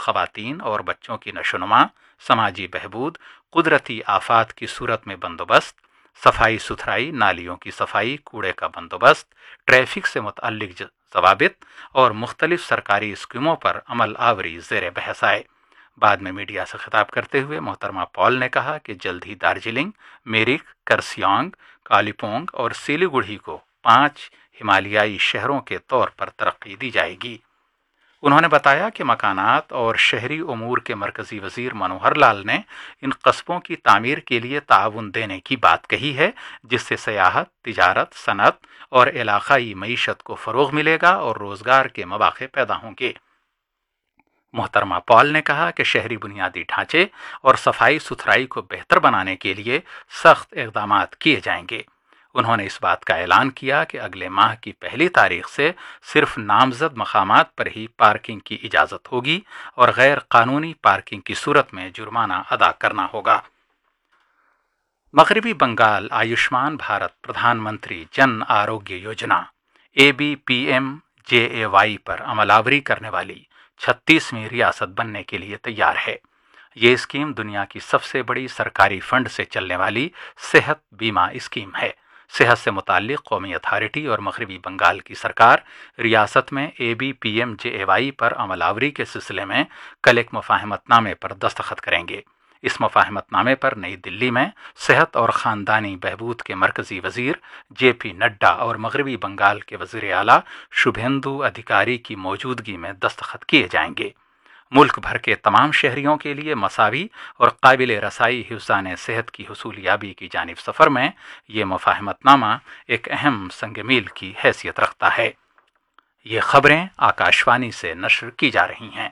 خواتین اور بچوں کی نشوونما، سماجی بہبود، قدرتی آفات کی صورت میں بندوبست، صفائی ستھرائی، نالیوں کی صفائی، کوڑے کا بندوبست، ٹریفک سے متعلق ضوابط اور مختلف سرکاری اسکیموں پر عمل آوری زیر بحث آئے۔ بعد میں میڈیا سے خطاب کرتے ہوئے محترمہ پال نے کہا کہ جلد ہی دارجلنگ، میرک، کرسیانگ، کالیپونگ اور سیلیگوڑی کو 5 ہمالیائی شہروں کے طور پر ترقی دی جائے گی۔ انہوں نے بتایا کہ مکانات اور شہری امور کے مرکزی وزیر منوہر لال نے ان قصبوں کی تعمیر کے لیے تعاون دینے کی بات کہی ہے، جس سے سیاحت، تجارت، صنعت اور علاقائی معیشت کو فروغ ملے گا اور روزگار کے مواقع پیدا ہوں گے۔ محترمہ پال نے کہا کہ شہری بنیادی ڈھانچے اور صفائی ستھرائی کو بہتر بنانے کے لیے سخت اقدامات کیے جائیں گے۔ انہوں نے اس بات کا اعلان کیا کہ اگلے ماہ کی 1 تاریخ سے صرف نامزد مقامات پر ہی پارکنگ کی اجازت ہوگی اور غیر قانونی پارکنگ کی صورت میں جرمانہ ادا کرنا ہوگا۔ مغربی بنگال آیوشمان بھارت پردھان منتری جن آروگیہ یوجنا ABPMJAY پر عمل آوری کرنے والی 36ویں ریاست بننے کے لیے تیار ہے۔ یہ اسکیم دنیا کی سب سے بڑی سرکاری فنڈ سے چلنے والی صحت بیمہ اسکیم ہے۔ صحت سے متعلق قومی اتھارٹی اور مغربی بنگال کی سرکار ریاست میں ABPMJAY پر عمل آوری کے سلسلے میں کل ایک مفاہمت نامے پر دستخط کریں گے۔ اس مفاہمت نامے پر نئی دلی میں صحت اور خاندانی بہبود کے مرکزی وزیر JP نڈا اور مغربی بنگال کے وزیر اعلیٰ شبھیندو ادھیکاری کی موجودگی میں دستخط کیے جائیں گے۔ ملک بھر کے تمام شہریوں کے لیے مساوی اور قابل رسائی حفظان صحت کی حصولیابی کی جانب سفر میں یہ مفاہمت نامہ ایک اہم سنگ میل کی حیثیت رکھتا ہے۔ یہ خبریں آکاشوانی سے نشر کی جا رہی ہیں۔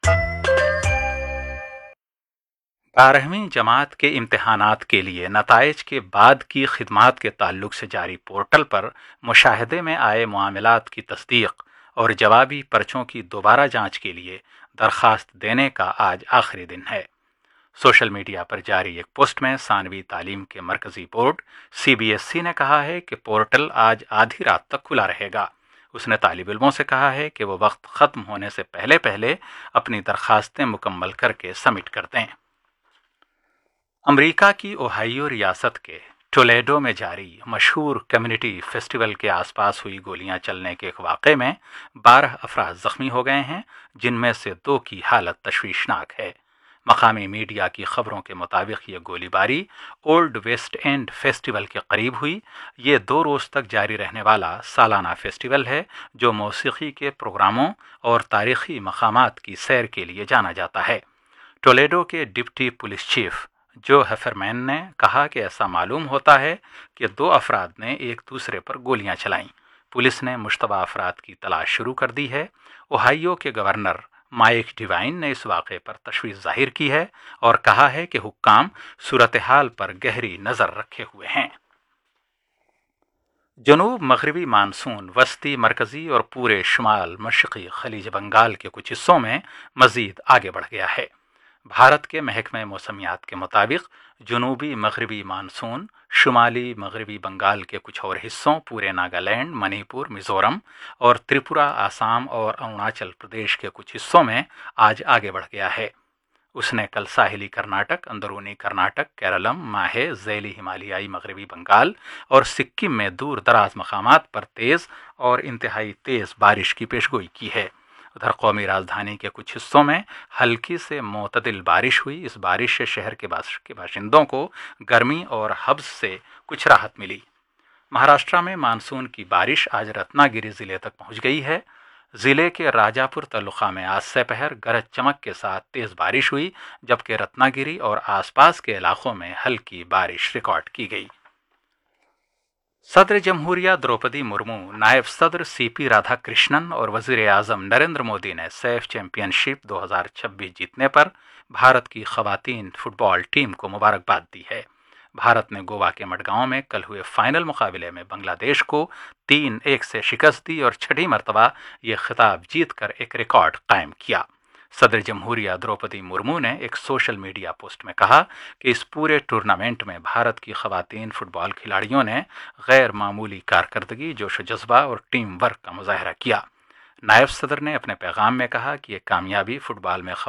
12ویں جماعت کے امتحانات کے لیے نتائج کے بعد کی خدمات کے تعلق سے جاری پورٹل پر مشاہدے میں آئے معاملات کی تصدیق اور جوابی پرچوں کی دوبارہ جانچ کے لیے درخواست دینے کا آج آخری دن ہے۔ سوشل میڈیا پر جاری ایک پوسٹ میں ثانوی تعلیم کے مرکزی بورڈ CBSE نے کہا ہے کہ پورٹل آج آدھی رات تک کھلا رہے گا۔ اس نے طالب علموں سے کہا ہے کہ وہ وقت ختم ہونے سے پہلے اپنی درخواستیں مکمل کر کے سبمٹ کر دیں۔ امریکہ کی اوہائیو ریاست کے ٹولیڈو میں جاری مشہور کمیونٹی فیسٹیول کے آس پاس ہوئی گولیاں چلنے کے ایک واقعے میں 12 افراد زخمی ہو گئے ہیں، جن میں سے 2 کی حالت تشویشناک ہے۔ مقامی میڈیا کی خبروں کے مطابق یہ گولی باری اولڈ ویسٹ اینڈ فیسٹیول کے قریب ہوئی۔ یہ 2 روز تک جاری رہنے والا سالانہ فیسٹیول ہے جو موسیقی کے پروگراموں اور تاریخی مقامات کی سیر کے لیے جانا جاتا ہے۔ ٹولیڈو کے ڈپٹی پولیس چیف جو ہیفرمین نے کہا کہ ایسا معلوم ہوتا ہے کہ 2 افراد نے ایک دوسرے پر گولیاں چلائیں۔ پولیس نے مشتبہ افراد کی تلاش شروع کر دی ہے۔ اوہائیو کے گورنر مائک ڈیوائن نے اس واقعے پر تشویش ظاہر کی ہے اور کہا ہے کہ حکام صورتحال پر گہری نظر رکھے ہوئے ہیں۔ جنوب مغربی مانسون وسطی مرکزی اور پورے شمال مشرقی خلیج بنگال کے کچھ حصوں میں مزید آگے بڑھ گیا ہے۔ بھارت کے محکمہ موسمیات کے مطابق جنوبی مغربی مانسون شمالی مغربی بنگال کے کچھ اور حصوں، پورے ناگالینڈ، منی پور، میزورم اور تریپورہ، آسام اور اروناچل پردیش کے کچھ حصوں میں آج آگے بڑھ گیا ہے۔ اس نے کل ساحلی کرناٹک، اندرونی کرناٹک، کیرلم، ماہے، ذیلی ہمالیائی مغربی بنگال اور سکم میں دور دراز مقامات پر تیز اور انتہائی تیز بارش کی پیشگوئی کی ہے۔ ادھر قومی راجدھانی کے کچھ حصوں میں ہلکی سے معتدل بارش ہوئی۔ اس بارش سے شہر کے باشندوں کو گرمی اور حبس سے کچھ راحت ملی۔ مہاراشٹر میں مانسون کی بارش آج رتنا گیری ضلع تک پہنچ گئی ہے۔ ضلع کے راجا پور تعلقہ میں آج سے پہر گرج چمک کے ساتھ تیز بارش ہوئی، جبکہ رتنا گیری اور آس پاس کے علاقوں میں ہلکی بارش ریکارڈ کی گئی۔ صدر جمہوریہ دروپدی مرمو، نائب صدر CP رادھا کرشنن اور وزیر اعظم نریندر مودی نے سیف چیمپئن شپ 2026 جیتنے پر بھارت کی خواتین فٹ بال ٹیم کو مبارکباد دی ہے۔ بھارت نے گوا کے مڈگاؤں میں کل ہوئے فائنل مقابلے میں بنگلہ دیش کو 3-1 سے شکست دی اور 6ٹھی مرتبہ یہ خطاب جیت کر ایک ریکارڈ قائم کیا۔ صدر جمہوریہ دروپدی مرمو نے ایک سوشل میڈیا پوسٹ میں کہا کہ اس پورے ٹورنامنٹ میں بھارت کی خواتین فٹ بال کھلاڑیوں نے غیر معمولی کارکردگی، جوش و جذبہ اور ٹیم ورک کا مظاہرہ کیا۔ نائب صدر نے اپنے پیغام میں کہا کہ یہ کامیابی فٹ بال میں